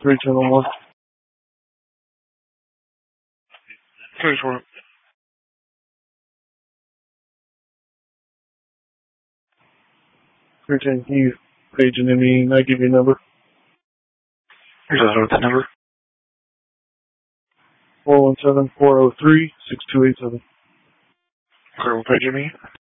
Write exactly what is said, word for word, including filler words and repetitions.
three ten oh one. Thanks for it. three ten, can you page and me and I give you a number? Here's that with that number. four one seven, four oh three, six two eight seven. Okay, we'll page me.